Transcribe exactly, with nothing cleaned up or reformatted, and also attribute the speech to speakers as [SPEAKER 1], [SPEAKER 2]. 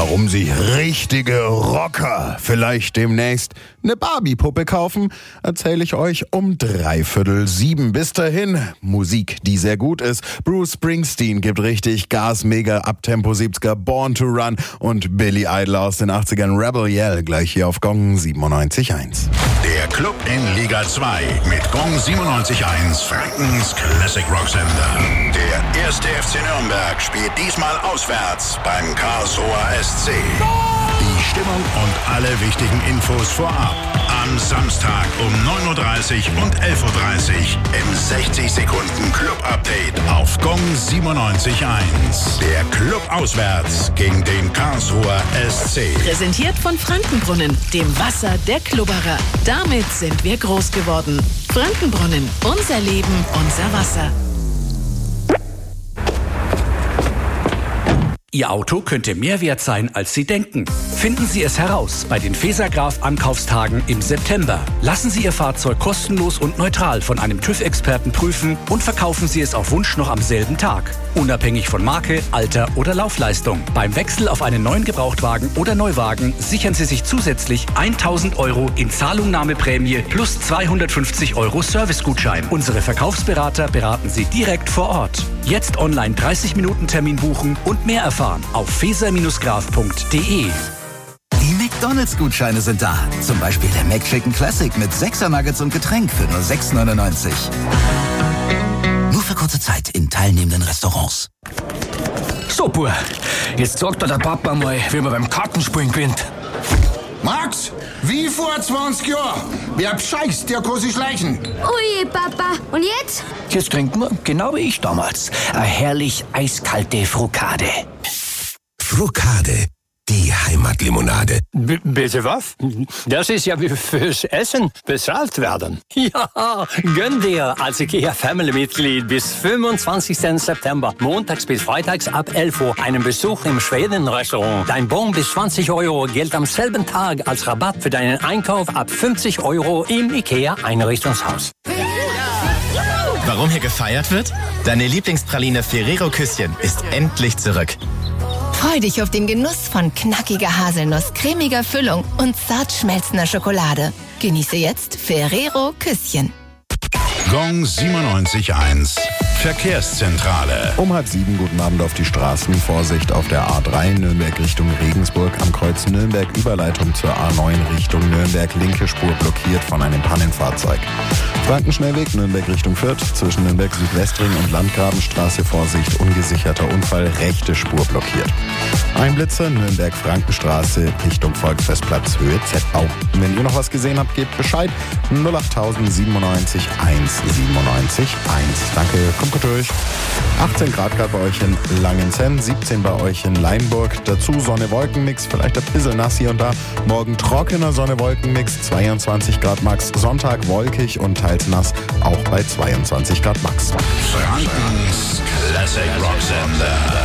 [SPEAKER 1] warum sich richtige Rocker vielleicht demnächst eine Barbie-Puppe kaufen, erzähle ich euch um dreiviertel sieben. Bis dahin, Musik, die sehr gut ist. Bruce Springsteen gibt richtig Gas, mega Abtempo siebziger, Born to Run und Billy Idol aus den achtzigern, Rebel Yell, gleich hier auf Gong siebenundneunzig Komma eins.
[SPEAKER 2] Der Club in Liga zwei mit Gong siebenundneunzig Komma eins, Frankens Classic Rock Sender. Der erste F C Nürnberg spielt diesmal auswärts beim Karlsruher S C. Die Stimmung und alle wichtigen Infos vorab. Am Samstag um neun Uhr dreißig und elf Uhr dreißig im sechzig Sekunden Club-Update auf Gong siebenundneunzig Komma eins. Der Club auswärts gegen den Karlsruher S C.
[SPEAKER 3] Präsentiert von Frankenbrunnen, dem Wasser der Klubberer. Damit sind wir groß geworden. Frankenbrunnen, unser Leben, unser Wasser.
[SPEAKER 4] Ihr Auto könnte mehr wert sein, als Sie denken. Finden Sie es heraus bei den Fesergraf Ankaufstagen im September. Lassen Sie Ihr Fahrzeug kostenlos und neutral von einem TÜV-Experten prüfen und verkaufen Sie es auf Wunsch noch am selben Tag. Unabhängig von Marke, Alter oder Laufleistung. Beim Wechsel auf einen neuen Gebrauchtwagen oder Neuwagen sichern Sie sich zusätzlich tausend Euro in Zahlungnahmeprämie plus zweihundertfünfzig Euro Servicegutschein. Unsere Verkaufsberater beraten Sie direkt vor Ort. Jetzt online dreißig Minuten Termin buchen und mehr erfahren auf feser graf punkt de.
[SPEAKER 5] Die McDonalds-Gutscheine sind da. Zum Beispiel der McChicken Classic mit sechser Nuggets und Getränk für nur sechs neunundneunzig. Nur für kurze Zeit in teilnehmenden Restaurants.
[SPEAKER 6] So, Bub, jetzt sagt dir der Papa mal, wie man beim Kartenspielen gewinnt.
[SPEAKER 7] Max, wie vor zwanzig Jahren. Wer bescheißt, der kann sich schleichen.
[SPEAKER 8] Ui, Papa. Und jetzt?
[SPEAKER 6] Jetzt trinken wir, genau wie ich damals, eine herrlich eiskalte Frukade.
[SPEAKER 9] Frukade, die Heimatlimonade.
[SPEAKER 10] B- bitte was? Das ist ja wie fürs Essen bezahlt werden.
[SPEAKER 11] Ja, gönn dir als IKEA Family-Mitglied bis fünfundzwanzigsten September, montags bis freitags ab elf Uhr, einen Besuch im Schweden-Restaurant. Dein Bon bis zwanzig Euro gilt am selben Tag als Rabatt für deinen Einkauf ab fünfzig Euro im IKEA-Einrichtungshaus.
[SPEAKER 12] Warum hier gefeiert wird? Deine Lieblingspraline Ferrero Küsschen ist endlich zurück.
[SPEAKER 13] Freu dich auf den Genuss von knackiger Haselnuss, cremiger Füllung und zart schmelzender Schokolade. Genieße jetzt Ferrero Küsschen.
[SPEAKER 2] Gong siebenundneunzig Komma eins. Verkehrszentrale.
[SPEAKER 1] Um halb sieben, guten Abend auf die Straßen. Vorsicht auf der A drei, Nürnberg Richtung Regensburg. Am Kreuz Nürnberg, Überleitung zur A neun Richtung Nürnberg. Linke Spur blockiert von einem Pannenfahrzeug. Frankenschnellweg, Nürnberg Richtung Fürth. Zwischen Nürnberg Südwestring und Landgrabenstraße, Vorsicht, ungesicherter Unfall. Rechte Spur blockiert. Einblitzer, Nürnberg Frankenstraße Richtung Volksfestplatz, Höhe Z-Bau. Wenn ihr noch was gesehen habt, gebt Bescheid. null acht siebenundneunzig eins siebenundneunzig eins. Danke, kommt gut durch. achtzehn Grad gerade bei euch in Langenzenn, siebzehn bei euch in Leimburg. Dazu Sonne-Wolken-Mix, vielleicht ein bisschen nass hier und da. Morgen trockener Sonne-Wolken-Mix, zweiundzwanzig Grad max. Sonntag wolkig und teils nass, auch bei zweiundzwanzig Grad max.
[SPEAKER 2] Frankens Classic Rock Sender.